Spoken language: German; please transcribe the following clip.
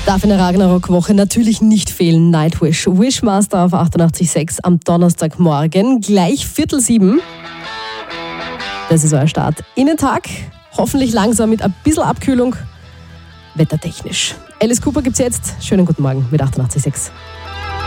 Darf in der Ragnarok-Woche natürlich nicht fehlen. Nightwish, Wishmaster auf 88.6 am Donnerstagmorgen, gleich 6:45. Das ist euer Start in den Tag. Hoffentlich langsam mit ein bisschen Abkühlung, wettertechnisch. Alice Cooper gibt's jetzt. Schönen guten Morgen mit 88.6.